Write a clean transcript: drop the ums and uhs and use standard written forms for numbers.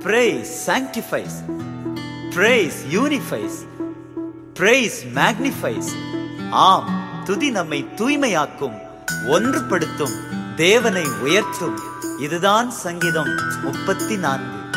Praise sanctifies. Praise unifies. Praise magnifies. ஆம், துதி நம்மை தூய்மையாக்கும், ஒன்றுபடுத்தும், தேவனை உயர்த்தும். இதுதான் சங்கீதம் 34.